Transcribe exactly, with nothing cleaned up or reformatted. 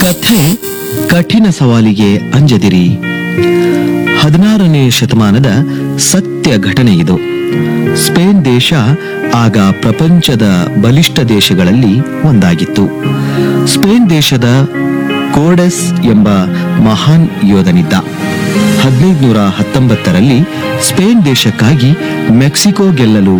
ಕಥೆ ಕಠಿಣ ಸವಾಲಿಗೆ ಅಂಜದಿರಿ. ಹದಿನಾರನೇ ಶತಮಾನದ ಸತ್ಯ ಘಟನೆ ಇದು. ಸ್ಪೇನ್ ದೇಶ ಆಗ ಪ್ರಪಂಚದ ಬಲಿಷ್ಠ ದೇಶಗಳಲ್ಲಿ ಒಂದಾಗಿತ್ತು. ಸ್ಪೇನ್ ದೇಶದ ಕೋರ್ಡೆಸ್ ಎಂಬ ಮಹಾನ್ ಯೋಧನಿದ್ದ. ಹದಿನೈದುನೂರ ಹತ್ತೊಂಬತ್ತರಲ್ಲಿ ಸ್ಪೇನ್ ದೇಶಕ್ಕಾಗಿ ಮೆಕ್ಸಿಕೋ ಗೆಲ್ಲಲು